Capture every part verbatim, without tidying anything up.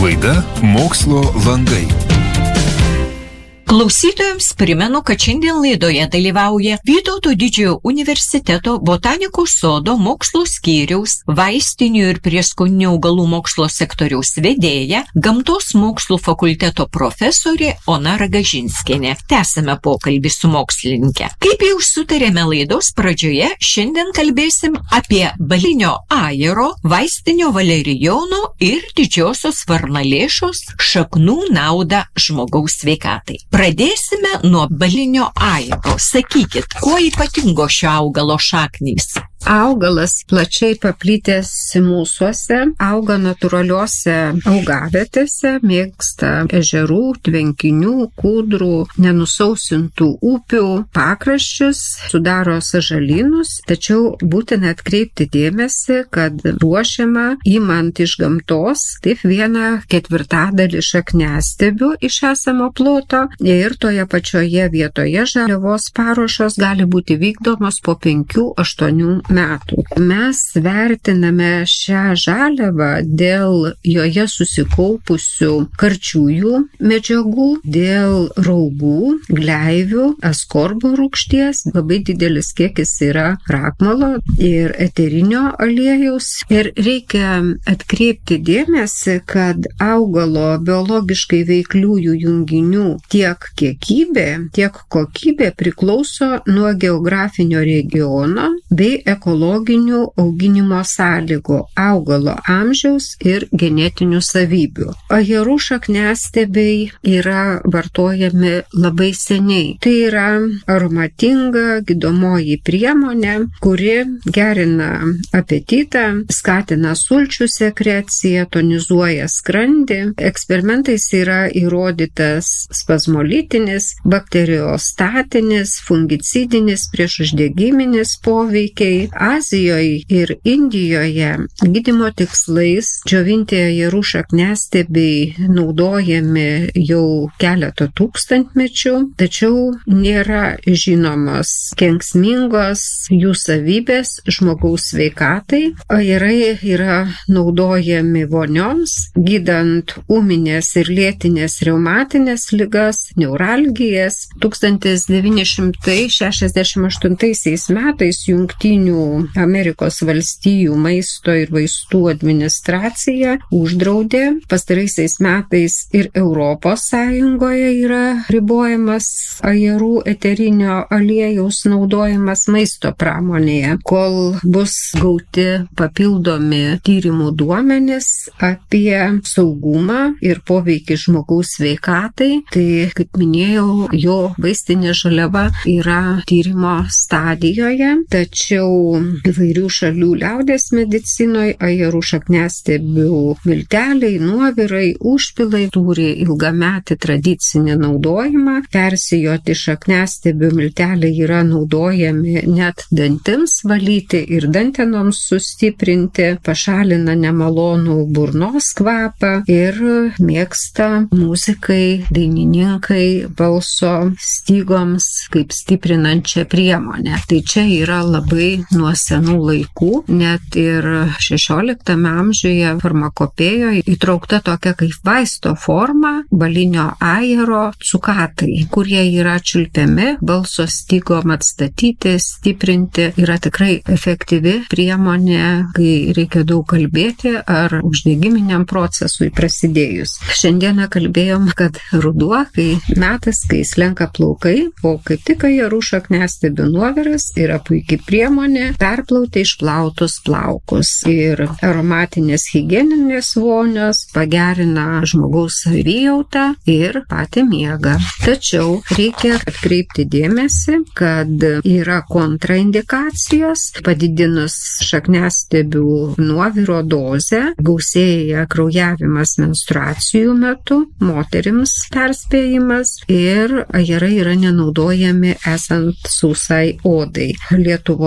Laida Mokslo langai. Klausytojams primenu, kad šiandien laidoje dalyvauja Vytauto Didžiojo universiteto botanikos sodo mokslo skyriaus, vaistinių ir prieskoninių augalų mokslo sektoriaus vedėja, gamtos mokslų fakulteto profesorė Ona Ragažinskienė. Tęsime pokalbį su mokslininke. Kaip jau sutarėme laidos pradžioje, šiandien kalbėsim apie balinio ajero, vaistinio valerijono ir didžiosios varnalėšos šaknų naudą žmogaus sveikatai. Pradėsime nuo balinio ajero. Sakykit, kuo ypatingo šio augalo šaknys? Augalas plačiai paplitęs mūsuose, auga natūraliuose augavietėse, mėgsta ežerų, tvenkinių, kūdrų, nenusausintų upių pakraščius, sudaro sąžalynus, tačiau būtina atkreipti dėmesį, kad ruošiama imant iš gamtos taip vieną ketvirtadalį šakniastiebių iš esamo ploto ir toje pačioje vietoje žaliavos paruošos gali būti vykdomos po penkių aštuonių metų. Mes vertiname šią žaliavą dėl joje susikaupusių karčiųjų medžiagų, dėl raugų, gleivių, askorbo rūgšties, labai didelis kiekis yra krakmolo ir eterinio aliejaus. Ir reikia atkreipti dėmesį, kad augalo biologiškai veikliųjų junginių tiek kiekybė, tiek kokybė priklauso nuo geografinio regiono bei ekologinių auginimo sąlygų, augalo amžiaus ir genetinių savybių. Ajerų šakniastiebiai yra vartojami labai seniai. Tai yra aromatinga gydomoji priemonė, kuri gerina apetitą, skatina sulčių sekreciją, tonizuoja skrandį. Eksperimentais yra įrodytas spazmolitinis, bakteriostatinis, fungicidinis, priešuždegiminis poveikiai. Azijoje ir Indijoje gydymo tikslais džiovinti ajerų šakniastiebiai naudojami jau keletą tūkstantmečių, tačiau nėra žinomos kenksmingos jų savybės žmogaus sveikatai. Ajerai yra naudojami vonioms, gydant ūminės ir lėtinės reumatinės ligas, neuralgijas. tūkstantis devyni šimtai šešiasdešimt aštuntaisiais metais Jungtinių Amerikos valstijų maisto ir vaistų administracija uždraudė. Pastaraisiais metais ir Europos Sąjungoje yra ribojamas ajerų eterinio aliejaus naudojimas maisto pramonėje, kol bus gauti papildomi tyrimų duomenys apie saugumą ir poveikį žmogaus sveikatai. Tai, kaip minėjau, jo vaistinė žaliava yra tyrimo stadijoje, tačiau įvairių šalių liaudės medicinoje ajerų šakniastiebių milteliai, nuovirai, užpilai turi ilgametį tradicinį naudojimą. Persijoti šakniastiebių milteliai yra naudojami net dantims valyti ir dantenoms sustiprinti, pašalina nemalonų burnos kvapą ir mėgsta muzikai, dainininkai balso stygoms kaip stiprinančią priemonę. Tai čia yra labai nuo senų laikų, net ir šešioliktame amžiuje farmakopėjoje įtraukta tokia kaip vaisto forma balinio ajero cukatai, kurie yra čiulpiami balso stygom atstatyti, stiprinti. Yra tikrai efektyvi priemonė, kai reikia daug kalbėti ar uždegiminiam procesui prasidėjus. Šiandieną kalbėjom, kad ruduo, kai metas, kai slenka plaukai, o kaip tik ajerų šakniastiebių nuoviras yra puikiai priemonė perplauti išplautus plaukus. Ir aromatinės higieninės vonios pagerina žmogaus savijautą ir patį miegą. Tačiau reikia atkreipti dėmesį, kad yra kontraindikacijos. Padidinus šakniastiebių nuoviro dozę, gausėja kraujavimas menstruacijų metu, moterims perspėjimas ir ajerai yra nenaudojami esant sausai odai. Lietuvoje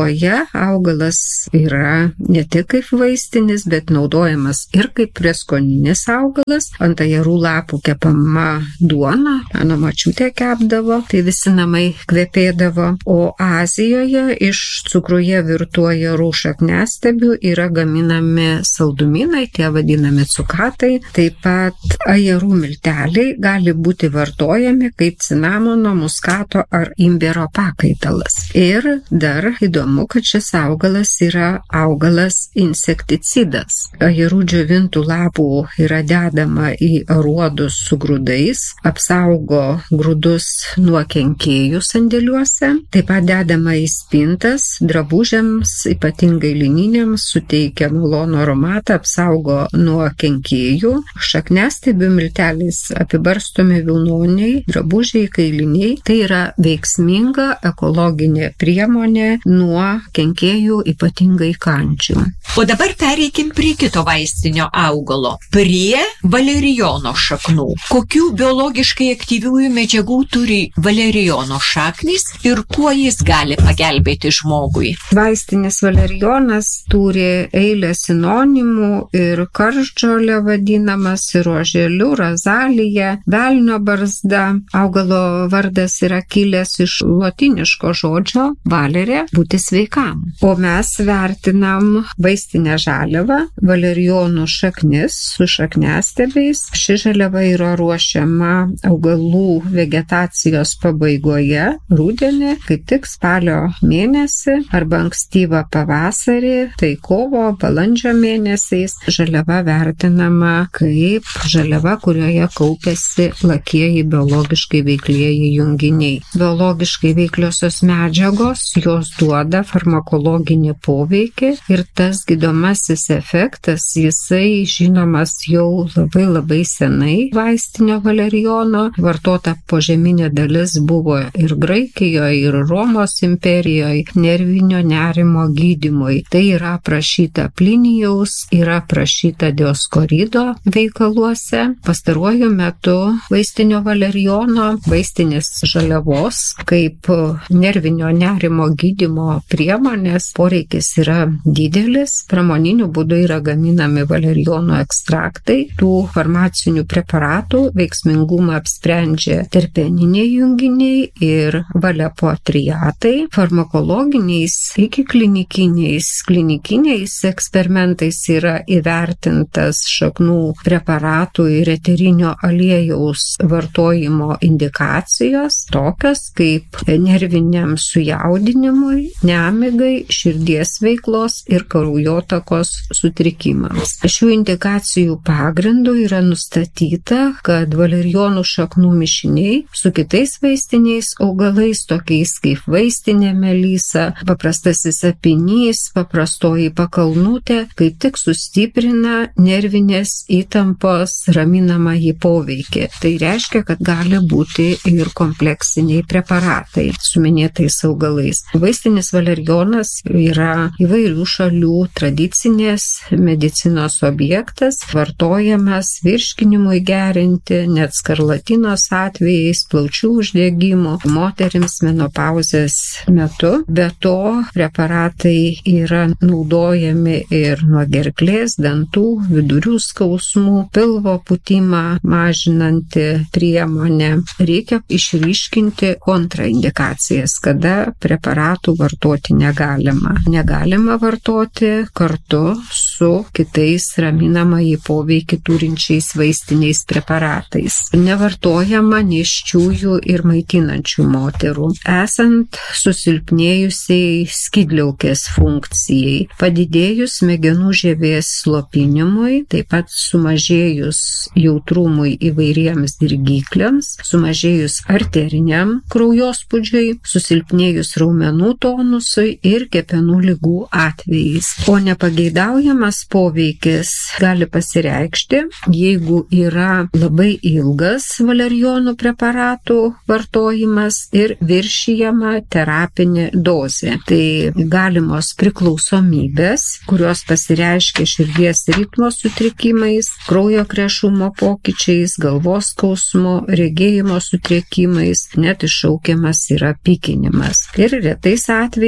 augalas yra ne tik kaip vaistinis, bet naudojamas ir kaip prieskoninis augalas. Ant ajerų lapų kepama duona, mano močiutė kepdavo, tai visi namai kvepėdavo. O Azijoje iš cukruje virtų ajerų šakniastiebių yra gaminami saldumynai, tie vadinami cukatai. Taip pat ajerų milteliai gali būti vartojami kaip cinamono, muskato ar imbiero pakaitalas. Ir dar įdomu, kad šis augalas yra augalas insekticidas. Ajerų džiovintų lapų yra dedama į aruodus su grūdais, apsaugo grūdus nuo kenkėjų sandėliuose, taip pat dedama į spintas, drabužiams, ypatingai lininiams, suteikia malonų aromatą, apsaugo nuo kenkėjų. Šakniastiebių milteliais apibarstomi vilnoniai, drabužiai, kailiniai. Tai yra veiksminga ekologinė priemonė nuo kenkėjų, ypatingai kančių. O dabar pereikim prie kito vaistinio augalo, prie valerijono šaknų. Kokių biologiškai aktyviųjų medžiagų turi valerijono šaknys ir kuo jis gali pagelbėti žmogui? Vaistinis valerijonas turi eilę sinonimų ir karštžolė vadinamas, ir oželiu, razalija, velnio barzda. Augalo vardas yra kilęs iš lotyniško žodžio valerė, būti sveikam. O mes vertinam vaistinę žaliavą, valerijonų šaknis su šakniastiebiais. Ši žaliava yra ruošiama augalų vegetacijos pabaigoje, rudenį, kaip tik spalio mėnesį arba ankstyvą pavasarį, tai kovo, balandžio mėnesiais. Žaliava vertinama kaip žaliava, kurioje kaupiasi lakieji biologiškai veiklieji junginiai. Biologiškai veikliosios medžiagos, jos duoda farmakologinį poveikį ir tas gydomasis efektas, jisai žinomas jau labai labai senai vaistinio valerijono. Vartota požeminė dalis buvo ir Graikijoje, ir Romos imperijoje, nervinio nerimo gydymui. Tai yra aprašyta Plinijaus, yra aprašyta Dioskorido veikaluose. Pastaruoju metu vaistinio valerijono, vaistinės žaliavos, kaip nervinio nerimo gydymo priemonės poreikis yra didelis. Pramoniniu būdu yra gaminami valerijono ekstraktai. Tų farmacinių preparatų veiksmingumą apsprendžia terpeniniai junginiai ir valepotriatai. Farmakologiniais iki klinikiniais, klinikiniais eksperimentais yra įvertintas šaknų preparatų ir eterinio aliejaus vartojimo indikacijos, tokios kaip nerviniam sujaudinimui, nemigai, širdies veiklos ir kraujotakos sutrikimams. Šių indikacijų pagrindų yra nustatyta, kad valerijonų šaknų mišiniai su kitais vaistiniais augalais, tokiais kaip vaistinė melysa, paprastasis apinys, paprastoji pakalnutė, kaip tik sustiprina nervinės įtampos raminamąjį poveikį. Tai reiškia, kad gali būti ir kompleksiniai preparatai su minėtais augalais. Vaistinis valerijonas yra įvairių šalių tradicinės medicinos objektas, vartojamas virškinimui gerinti, net skarlatinos atvejais, plaučių uždegimų, moterims menopauzės metu. Be to, preparatai yra naudojami ir nuo gerklės, dantų, vidurių skausmų, pilvo pūtimą mažinanti priemonė. Reikia išryškinti kontraindikacijas, kada preparatų vartoti negalima. Negalima vartoti kartu su kitais raminamąjį poveikį turinčiais vaistiniais preparatais. Nevartojama nėščiųjų ir maitinančių moterų. Esant susilpnėjusiai skydliaukės funkcijai, padidėjus smegenų žievės slopinimui, taip pat sumažėjus jautrumui įvairiems dirgikliams, sumažėjus arteriniam kraujospūdžiui, susilpnėjus raumenų tonusui ir kepenų ligų atvejais. O nepageidaujamas poveikis gali pasireikšti, jeigu yra labai ilgas valerijonų preparatų vartojimas ir viršijama terapinė dozė. Tai galimos priklausomybės, kurios pasireiškia širdies ritmo sutrikimais, kraujo krešumo pokyčiais, galvos skausmu, regėjimo sutrikimais, net iššaukiamas yra pykinimas. Ir retais atvejais kai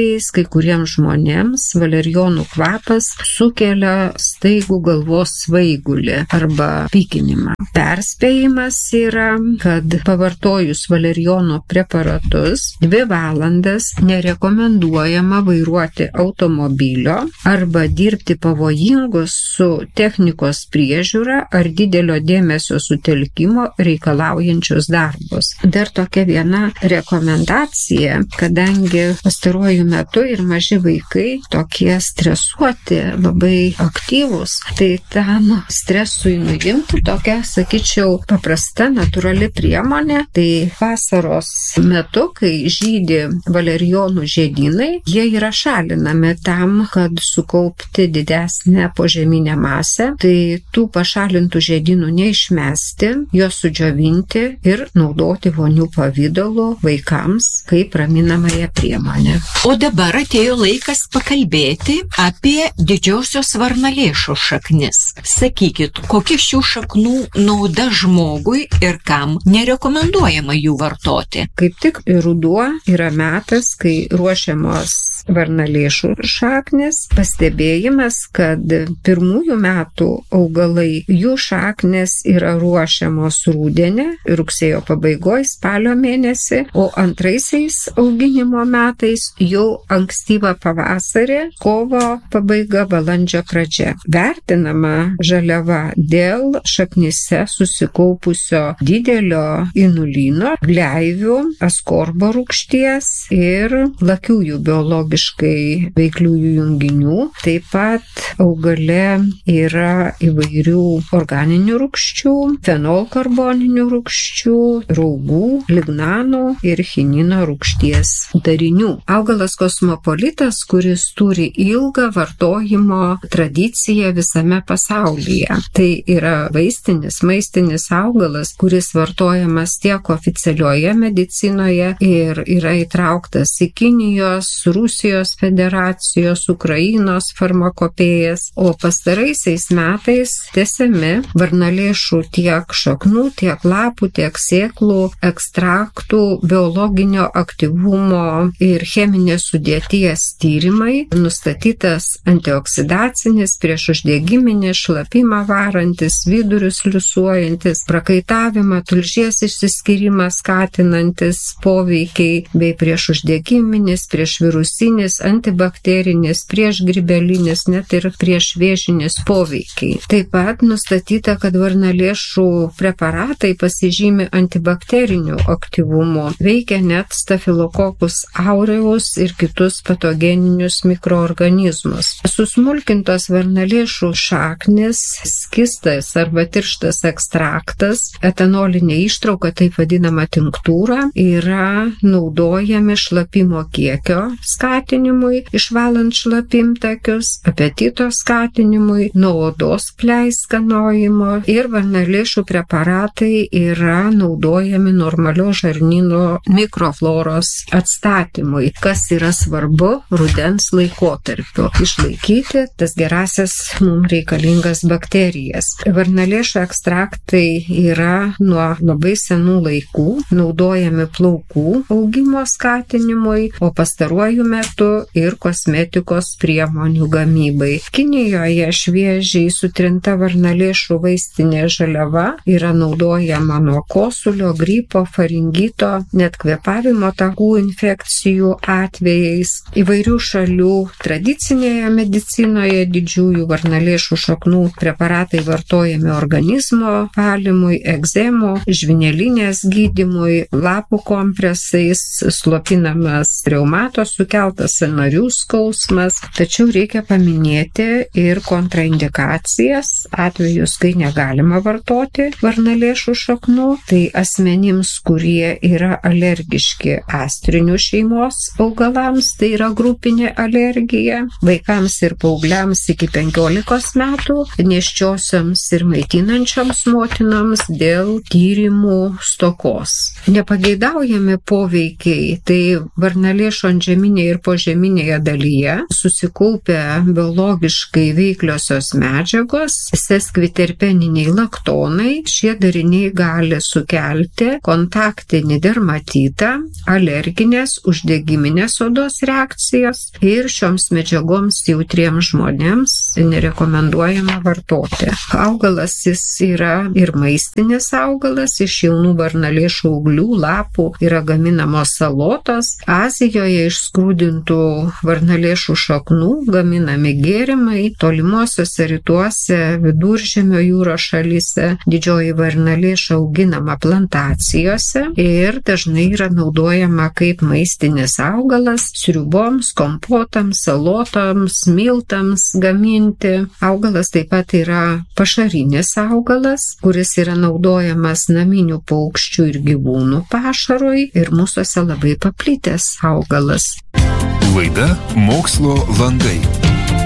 kuriems žmonėms valerijonų kvapas sukelia staigų galvos svaigulį arba pykinimą. Perspėjimas yra, kad pavartojus valerijono preparatus dvi valandas nerekomenduojama vairuoti automobilio arba dirbti pavojingus su technikos priežiūra ar didelio dėmesio sutelkimo reikalaujančius darbus. Dar tokia viena rekomendacija, kadangi pastaruoju metu ir maži vaikai tokie stresuoti, labai aktyvūs, tai tam stresui nuimti tokia, sakyčiau, paprasta, natūrali priemonė. Tai vasaros metu, kai žydi valerijonų žiedynai, jie yra šalinami tam, kad sukaupti didesnę požeminę masę. Tai tų pašalintų žiedynų neišmesti, juos sudžiovinti ir naudoti vonių pavidalu vaikams kaip raminamąją priemonę. O dabar atėjo laikas pakalbėti apie didžiosios varnalėšų šaknis. Sakykit, kokia šių šaknų nauda žmogui ir kam nerekomenduojama jų vartoti? Kaip tik ruduo yra metas, kai ruošiamos varnalėšų šaknis. Pastebėjimas, kad pirmųjų metų augalai, jų šaknis yra ruošiamos rudenį, rugsėjo pabaigoje, spalio mėnesį, o antraisiais auginimo metais jau ankstyvą pavasarį, kovo pabaiga, balandžio pradžia. Vertinama žaliava dėl šaknyse susikaupusio didelio inulino, gleivių, askorbo rūgšties ir lakiųjų biologiškai veikliųjų junginių. Taip pat augale yra įvairių organinių rūgščių, fenolkarboninių rūgščių, raugų, lignanų ir chinino rūgšties darinių. Augalas kosmopolitas, kuris turi ilgą vartojimo tradiciją visame pasaulyje. Tai yra vaistinis, maistinis augalas, kuris vartojamas tiek oficialioje medicinoje ir yra įtrauktas į Kinijos, Rusijos federacijos, Ukrainos farmakopėjas, o pastaraisiais metais tęsiami varnalėšų tiek šaknų, tiek lapų, tiek sėklų ekstraktų biologinio aktyvumo ir cheminės sudėties tyrimai. Nustatytas antioksidacinis, priešuždegiminis, šlapimą varantis, vidurius liusuojantis, prakaitavimą, tulžies išsiskyrimą skatinantis poveikiai bei priešuždegiminis, priešvirusinis, antibakterinis, priešgrybelinis, net ir priešvėžinis poveikiai. Taip pat nustatyta, kad varnalėšų preparatai pasižymi antibakteriniu aktyvumu, veikia net stafilokokus aureus ir kitus patogeninius mikroorganizmus. Susmulkintos varnalėšų šaknis, skystas arba tirštas ekstraktas, etanolinė ištrauka, taip vadinama tinktūra, yra naudojami šlapimo kiekio skatinimui, išvalant šlapimtakius, apetito skatinimui, nuo odos pleiskanojimo, ir varnalėšų preparatai yra naudojami normalio žarnyno mikrofloros atstatymui, kas yra svarbu rudens laikotarpiu. Išlaikyti tas gerasias mums reikalingas bakterijas. Varnalėšų ekstraktai yra nuo labai senų laikų naudojami plaukų augimo skatinimui, o pastaruoju metu ir kosmetikos priemonių gamybai. Kinijoje šviežiai sutrinta varnalėšų vaistinė žaliava yra naudojama nuo kosulio, gripo, faringito, net kvėpavimo takų infekcijų atvejais. Įvairių šalių tradicinėje medicinoje didžiųjų varnalėšų šaknų preparatai vartojami organizmo valymui, egzemo, žvynelinės gydymui, lapų kompresais, slopinamas reumato sukeltas sąnarių skausmas. Tačiau reikia paminėti ir kontraindikacijas, atvejus, kai negalima vartoti varnalėšų šaknų. Tai asmenims, kurie yra alergiški astrinių šeimos augalams, tai yra grupinė alergija, vaikams ir paaugliams iki penkiolikos metų, nėščiosioms ir maitinančioms motinoms dėl tyrimų stokos. Nepageidaujami poveikiai, tai varnalėšų antžeminiai ir požeminėje dalyje susikaupia biologiškai veikliosios medžiagos, seskviterpeniniai laktonai. Šie dariniai gali sukelti kontaktinį dermatitą, alerginės, uždegiminės odos reakcijas ir šioms medžiagoms jautriems žmonėms nerekomenduojama vartoti. Augalas jis yra ir maistinis augalas, iš jaunų varnalėšų ūglių, lapų yra gaminamos salotos. Azijoje iš skrūdintų varnalėšų šaknų gaminami gėrimai, tolimuosiuose rytuose, viduržemio jūros šalyse didžioji varnalėša auginama plantacijose ir dažnai yra naudojama kaip maistinis augalas sriuboms, kompotams, salotoms, miltams gaminti. Augalas taip pat yra pašarinis augalas, kuris yra naudojamas naminių paukščių ir gyvūnų pašarui ir mūsuose labai paplitęs augalas. Laida Mokslo langai.